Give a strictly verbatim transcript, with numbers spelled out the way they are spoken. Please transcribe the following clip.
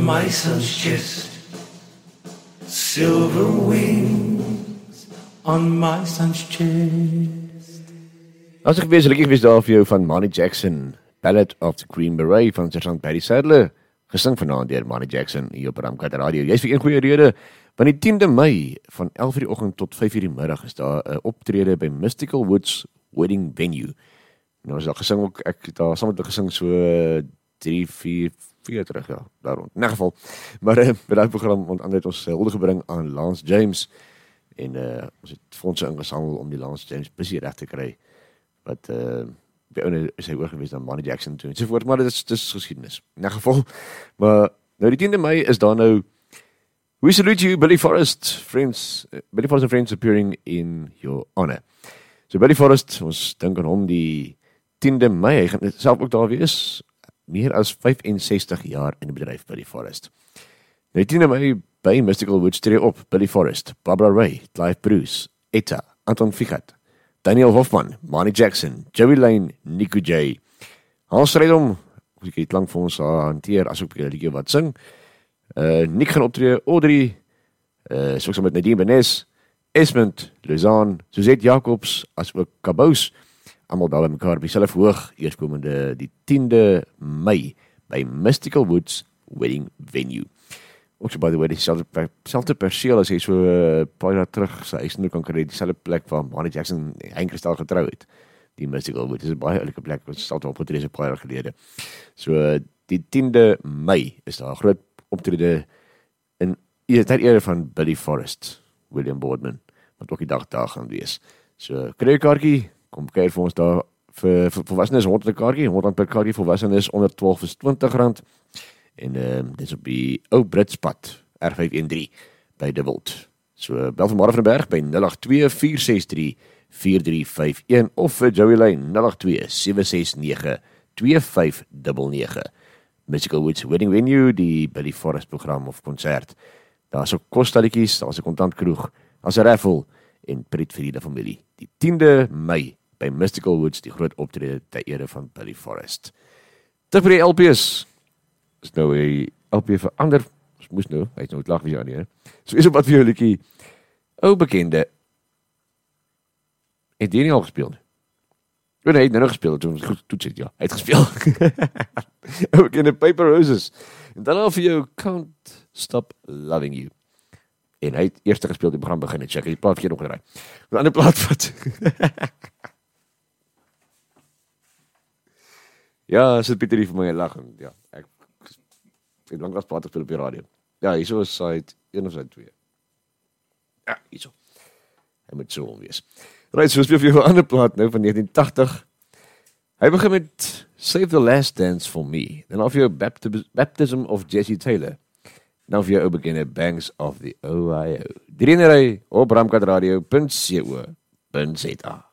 My son's chest, silver wings on my son's chest. As ek gewees, lekker gewees daar vir jou van Manny Jackson, Ballad of the Green Beret van Sergeant Barry Sadler, gesing vanaand deur Manny Jackson hier op Ramkat Radio. Jy's vir een goeie rede, want die tiende Mei van elf uur die oggend tot vyf uur die middag is daar 'n optrede by Mystical Woods Wedding Venue. Nou is daar gesing ook, ek het daar saam met hulle gesing so drie, vier, vier terug, ja, daar rond. In 'n geval, maar uh, by daai program want ander het ons uh, hulde gebring aan Lance James en uh, ons het fondse ingesamel om die Lance James busie reg te kry. Wat uh, by ouene is hy oorgewees dan Manny Jackson toe en so voort, maar dit is, dit is geschiedenis. In 'n geval, maar nou die tiende Mei is daar nou We salute you, Billy Forrest, friends, uh, Billy Forrest and friends appearing in your honor. So Billy Forrest, ons dink aan hom die tiende Mei, hy gaan self ook daar wees, meer as vyfensestig jaar in die bedryf, Billy Forrest. Nou die tiende Mei by Mystical Woods tree op Billy Forrest, Barbara Ray, Clive Bruce, Etta, Anton Figat, Daniel Hoffman, Manny Jackson, Joey Lane, Nico J. Hans Strydom, ek het lang vir ons hanteer, as ook 'n liedjie wat sing. Uh, Nick gaan optree, Audrey, uh, soos met Nadine Benes, Esmond, Luzaan, Suzette Jacobs, as ook Kabous, almal daar by mekaar, by self hoog, eerskomende die tiende Mei, by Mystical Woods Wedding Venue. Ook so, by the way, die selfde perseel as hy so uh, paar jaar terug, sy eis nou kan kry, die selfde plek waar Manny Jackson Hein Kristal getrou het, die Mystical Woods, is 'n baie oulike plek, wat selfde opgetree is 'n paar jaar gelede. So, uh, die tiende Mei, is daar groot optrede in ter ere van Billy Forrest, William Boardman, wat ook die dag daar gaan wees. So, kry 'n kaartjie, kom kyk vir ons daar, vir, vir volwassenes honderd per kaartjie, honderd per kaartjie, volwassenes onder twaalf is twintig rand, en um, dit is op die Ou Britspad, R vyf een drie, by De Wild. So, bel vanmorgen van den Berg, by nul agt twee, vier ses drie, vier drie vyf een, of vir Joey Lane, nul agt twee, sewe ses nege, twee vyf nege nege. Mystical Woods Wedding Venue, die Billy Forrest program of concert. Daar is ook kostalletjies, daar is 'n kontantkroeg, daar is 'n raffle en pret vir die familie. Die tiende Mei by Mystical Woods, die groot optrede ter ere van Billy Forrest. Terug vir die L P's. Is nou 'n L P verander, ons moes nou, hy het nou het lag wie aan nie, so is op wat vir jou liedjie, ou bekende, het die nie al gespeeld? Oh nee, hy het nou nog gespeeld, toen ons goed toets het, ja, hy het gespeel. Ou bekende Paper Roses, en dan al vir jou Can't Stop Loving You. En hy het eerste gespeeld, die program begin, en check, die plaat vir jou nog gedraai. Een ander plaat wat. Ja, sit Pieter hier vir my en lach, en ja, ek het lang as plaat gespeel op die radio. Ja, hier so is side een of side twee. Ja, hier so. Hy moet so wees. Right, so speel vir jou 'n ander plaat nou van negentien tachtig. Hy begin met Save the Last Dance for Me. Dan af jou Bapti- Baptism of Jesse Taylor. Dan vir jou ou bekende Banks of the O I O. Die renery op ramkatradio punt co punt za.